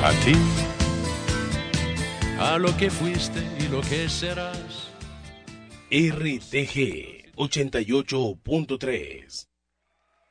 A ti, a lo que fuiste y lo que serás. RTG 88.3